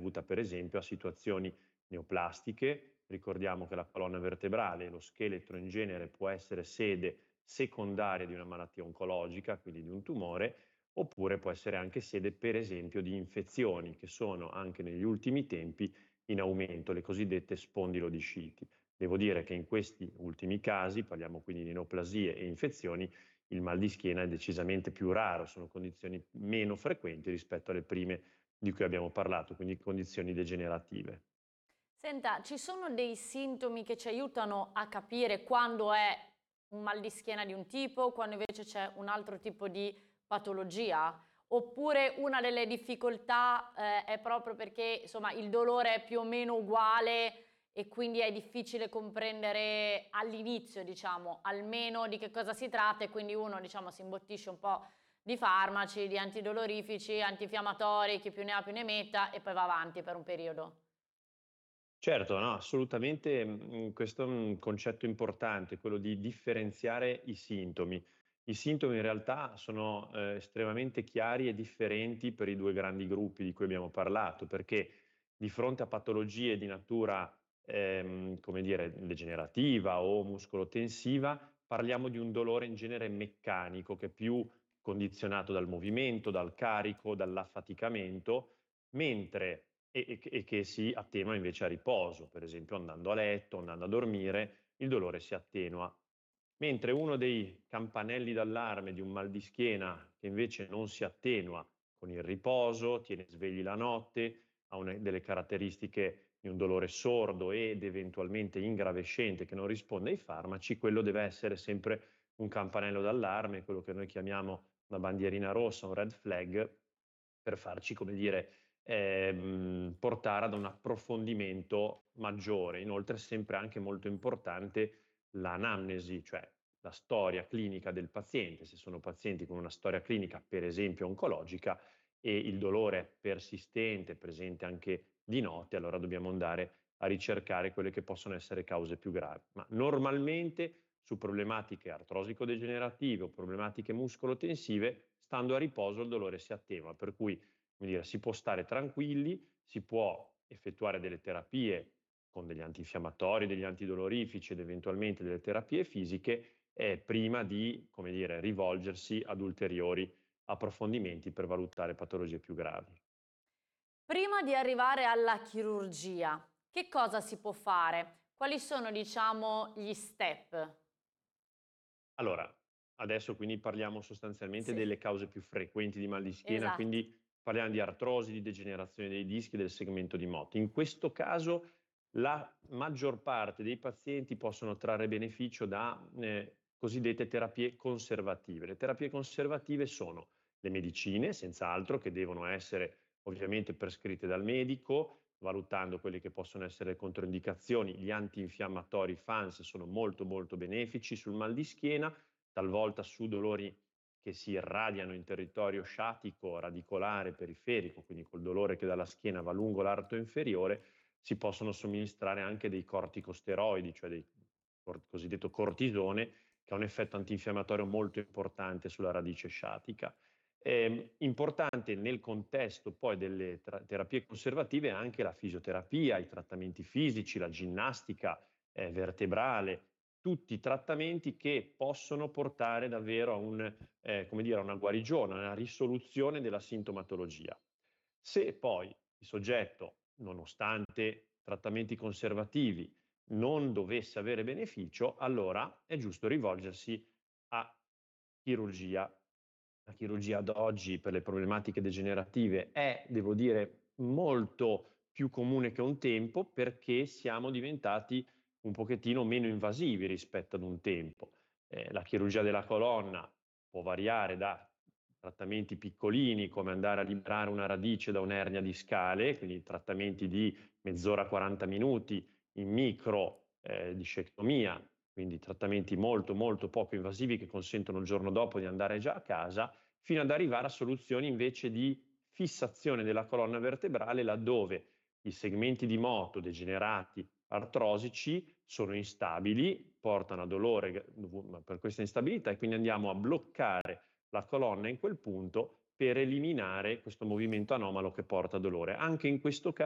dovuta per esempio a situazioni neoplastiche. Ricordiamo che la colonna vertebrale e lo scheletro in genere può essere sede secondaria di una malattia oncologica, quindi di un tumore, oppure può essere anche sede per esempio di infezioni che sono anche negli ultimi tempi in aumento, le cosiddette spondilodisciti. Devo dire che in questi ultimi casi, parliamo quindi di neoplasie e infezioni, il mal di schiena è decisamente più raro, sono condizioni meno frequenti rispetto alle prime di cui abbiamo parlato, quindi condizioni degenerative. Senta, ci sono dei sintomi che ci aiutano a capire quando è un mal di schiena di un tipo, quando invece c'è un altro tipo di patologia? Oppure una delle difficoltà, è proprio perché, insomma, il dolore è più o meno uguale e quindi è difficile comprendere all'inizio, diciamo, almeno di che cosa si tratta e quindi uno, diciamo, si imbottisce un po' di farmaci, di antidolorifici, antinfiammatori, chi più ne ha più ne metta e poi va avanti per un periodo. Certo, no, assolutamente, questo è un concetto importante, quello di differenziare i sintomi. I sintomi in realtà sono, estremamente chiari e differenti per i 2 grandi gruppi di cui abbiamo parlato, perché di fronte a patologie di natura, come dire, degenerativa o muscolotensiva, parliamo di un dolore in genere meccanico, che è più condizionato dal movimento, dal carico, dall'affaticamento, mentre e che si attenua invece a riposo, per esempio andando a letto, andando a dormire, il dolore si attenua. Mentre uno dei campanelli d'allarme di un mal di schiena che invece non si attenua con il riposo, tiene svegli la notte, ha delle caratteristiche di un dolore sordo ed eventualmente ingravescente che non risponde ai farmaci, quello deve essere sempre un campanello d'allarme, quello che noi chiamiamo una bandierina rossa, un red flag, per farci, come dire, portare ad un approfondimento maggiore. Inoltre è sempre anche molto importante l'anamnesi, cioè la storia clinica del paziente, se sono pazienti con una storia clinica, per esempio oncologica, e il dolore è persistente, presente anche di notte, allora dobbiamo andare a ricercare quelle che possono essere cause più gravi. Ma normalmente su problematiche artrosico-degenerative o problematiche muscolotensive, stando a riposo il dolore si attenua, per cui come dire, si può stare tranquilli, si può effettuare delle terapie con degli antinfiammatori, degli antidolorifici ed eventualmente delle terapie fisiche, prima di, come dire, rivolgersi ad ulteriori approfondimenti per valutare patologie più gravi. Prima di arrivare alla chirurgia, che cosa si può fare? Quali sono, diciamo, gli step? Allora, adesso quindi parliamo sostanzialmente Sì, delle cause più frequenti di mal di schiena, esatto. quindi parliamo di artrosi, di degenerazione dei dischi e del segmento di moto. In questo caso la maggior parte dei pazienti possono trarre beneficio da cosiddette terapie conservative. Le terapie conservative sono le medicine, senz'altro, che devono essere ovviamente prescritte dal medico, valutando quelle che possono essere le controindicazioni. Gli antinfiammatori FANS sono molto molto benefici sul mal di schiena, talvolta su dolori che si irradiano in territorio sciatico, radicolare, periferico, quindi col dolore che dalla schiena va lungo l'arto inferiore, si possono somministrare anche dei corticosteroidi, cioè dei cosiddetto cortisone, che ha un effetto antinfiammatorio molto importante sulla radice sciatica. Importante nel contesto poi delle terapie conservative è anche la fisioterapia, i trattamenti fisici, la ginnastica vertebrale, tutti trattamenti che possono portare davvero a come dire, a una guarigione, a una risoluzione della sintomatologia. Se poi il soggetto, nonostante trattamenti conservativi, non dovesse avere beneficio, allora è giusto rivolgersi a chirurgia. La chirurgia ad oggi per le problematiche degenerative è, devo dire, molto più comune che un tempo perché siamo diventati un pochettino meno invasivi rispetto ad un tempo. La chirurgia della colonna può variare da trattamenti piccolini come andare a liberare una radice da un'ernia discale, quindi trattamenti di mezz'ora, 40 minuti in micro discectomia, quindi trattamenti molto molto poco invasivi che consentono il giorno dopo di andare già a casa, fino ad arrivare a soluzioni invece di fissazione della colonna vertebrale laddove i segmenti di moto degenerati, artrosici, sono instabili, portano a dolore per questa instabilità e quindi andiamo a bloccare la colonna in quel punto per eliminare questo movimento anomalo che porta dolore. Anche in questo caso